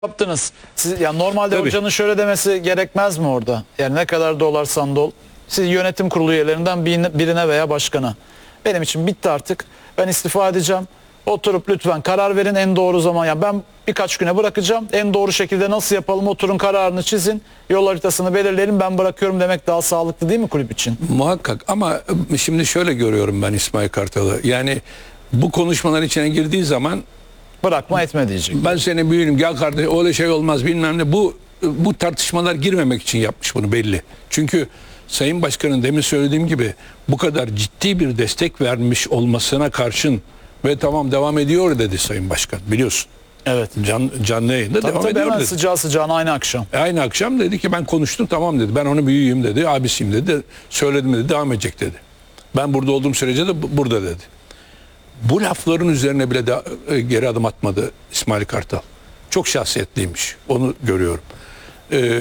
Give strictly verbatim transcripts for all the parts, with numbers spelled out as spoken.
yaptınız. Siz, yani normalde Tabii. hocanın şöyle demesi gerekmez mi orada? Yani ne kadar dolarsan dol. Siz yönetim kurulu üyelerinden birine veya başkana. Benim için bitti artık. Ben istifa edeceğim. Oturup lütfen karar verin en doğru zaman. Yani ben birkaç güne bırakacağım. En doğru şekilde nasıl yapalım? Oturun kararını çizin. Yol haritasını belirleyelim. Ben bırakıyorum demek daha sağlıklı değil mi kulüp için? Muhakkak ama şimdi şöyle görüyorum ben İsmail Kartal'ı. Yani bu konuşmalar içine girdiği zaman Bırakma etme diyecek. ben senin büyüğünüm gel kardeş öyle şey olmaz bilmem ne. Bu bu tartışmalar girmemek için yapmış bunu belli. Çünkü Sayın Başkan'ın demin söylediğim gibi bu kadar ciddi bir destek vermiş olmasına karşın ve tamam devam ediyor dedi Sayın Başkan biliyorsun. Evet. Can, canlı yayında Tabii devam tabii ediyor hemen dedi. sıcağı sıcağına aynı akşam. E aynı akşam dedi ki ben konuştum tamam dedi. Ben onun büyüğüm dedi. Abisiyim dedi. Söyledim dedi. Devam edecek dedi. Ben burada olduğum sürece de bu- burada dedi. Bu lafların üzerine bile de, e, geri adım atmadı İsmail Kartal. Çok şahsiyetliymiş. Onu görüyorum. Ee,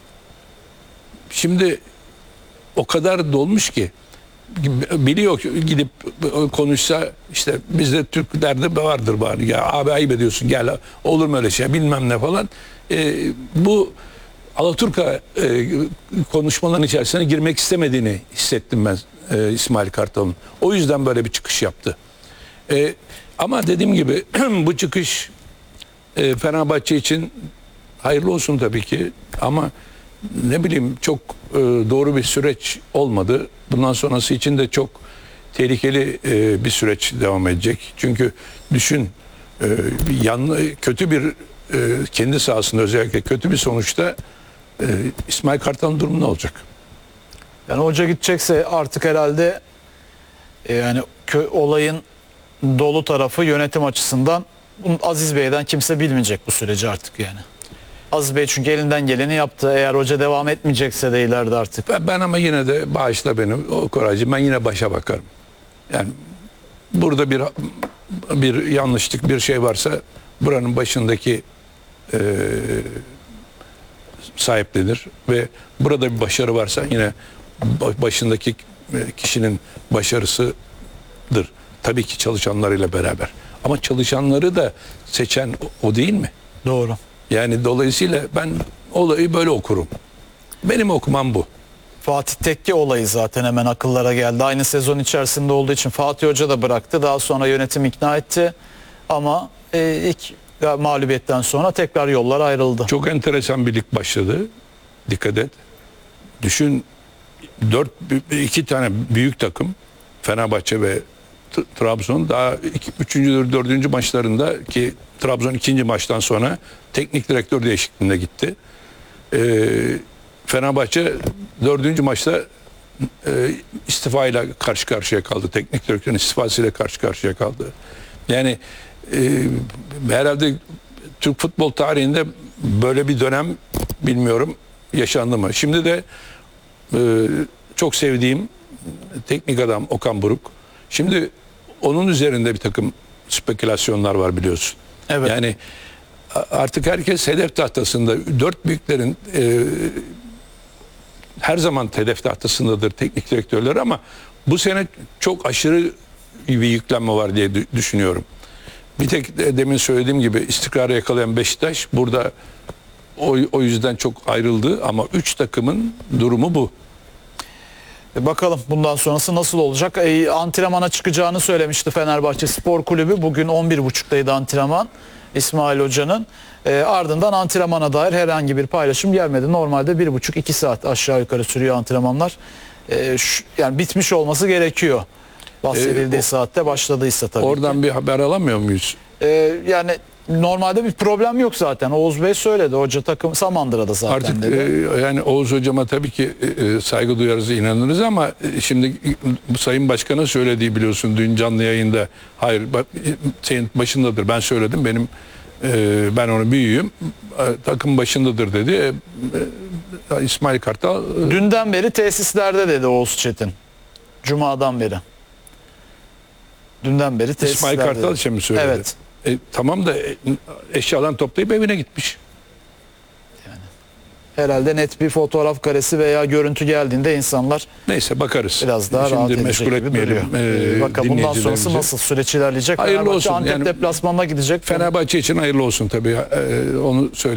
şimdi o kadar dolmuş ki biliyor ki gidip konuşsa işte bizde Türklerde vardır bari ya abi ayıp ediyorsun gel olur mu öyle şey bilmem ne falan. Ee, bu Alaturka e, konuşmaların içerisine girmek istemediğini hissettim ben e, İsmail Kartal'ın. O yüzden böyle bir çıkış yaptı. E, ama dediğim gibi bu çıkış e, Fenerbahçe için hayırlı olsun tabii ki ama ne bileyim çok e, doğru bir süreç olmadı. Bundan sonrası için de çok tehlikeli e, bir süreç devam edecek. Çünkü düşün e, yan, kötü bir e, kendi sahasında özellikle kötü bir sonuçta e, İsmail Kartal'ın durumu ne olacak? Yani hoca gidecekse artık herhalde e, yani kö, olayın dolu tarafı yönetim açısından Aziz Bey'den kimse bilmeyecek bu süreci artık yani. Aziz Bey çünkü elinden geleni yaptı. Eğer hoca devam etmeyecekse de ileride artık. Ben, ben ama yine de bağışla beni o Koraycığım ben yine başa bakarım. Yani burada bir bir yanlışlık bir şey varsa buranın başındaki e, sahiplenir ve burada bir başarı varsa yine başındaki kişinin başarısıdır. Tabii ki çalışanlarıyla beraber. Ama çalışanları da seçen o değil mi? Doğru. Yani dolayısıyla ben olayı böyle okurum. Benim okumam bu. Fatih Tekke olayı zaten hemen akıllara geldi. Aynı sezon içerisinde olduğu için Fatih Hoca da bıraktı. Daha sonra yönetim ikna etti. Ama e, ilk mağlubiyetten sonra tekrar yollar ayrıldı. Çok enteresan bir lig başladı. Dikkat et. Düşün dört iki tane büyük takım Fenerbahçe ve Trabzon daha iki, üçüncü dördüncü maçlarında ki Trabzon ikinci maçtan sonra teknik direktör değişikliğine gitti. Ee, Fenerbahçe dördüncü maçta e, istifayla karşı karşıya kaldı. Teknik direktörün istifasıyla karşı karşıya kaldı. Yani e, herhalde Türk futbol tarihinde böyle bir dönem bilmiyorum yaşandı mı. Şimdi de e, çok sevdiğim teknik adam Okan Buruk. Şimdi onun üzerinde bir takım spekülasyonlar var biliyorsun. Evet. Yani artık herkes hedef tahtasında. Dört büyüklerin e, her zaman hedef tahtasındadır teknik direktörler ama bu sene çok aşırı bir yüklenme var diye düşünüyorum. Bir tek demin söylediğim gibi istikrarı yakalayan Beşiktaş burada o, o yüzden çok ayrıldı ama üç takımın durumu bu. E bakalım bundan sonrası nasıl olacak? E, antrenmana çıkacağını söylemişti Fenerbahçe Spor Kulübü. Bugün on bir buçuktaydı antrenman İsmail Hoca'nın. E, ardından antrenmana dair herhangi bir paylaşım gelmedi. Normalde bir buçuk iki saat aşağı yukarı sürüyor antrenmanlar. E, şu, yani bitmiş olması gerekiyor. Bahsedildiği E, o, saatte başladıysa tabii oradan ki. bir haber alamıyor muyuz? E, yani normalde bir problem yok zaten. Oğuz Bey söyledi. Hoca takım Samandıra'da zaten Artık dedi. e, yani Oğuz Hocama tabii ki e, saygı duyarız, inanırız ama e, şimdi e, Sayın Başkan'a söylediği biliyorsun dün canlı yayında. Hayır bak, e, senin başındadır ben söyledim benim e, ben onun büyüğüm e, takım başındadır dedi. E, e, İsmail Kartal e, Dünden beri tesislerde dedi Oğuz Çetin. Cuma'dan beri. Dünden beri tesislerde. İsmail Kartal için mi söyledi? Evet. E, tamam da e, eşyalarını toplayıp evine gitmiş. herhalde net bir fotoğraf karesi veya görüntü geldiğinde insanlar Neyse bakarız. biraz daha rahat Şimdi edecek meşgul gibi etmeyelim. duruyor. e, Bakalım bundan sonrası dinleyicilerimizi. nasıl süreç ilerleyecek? Hayırlı Fenerbahçe olsun. Antep Yani deplasmanına gidecek. Fenerbahçe için hayırlı olsun tabii. E, onu söyleyeyim.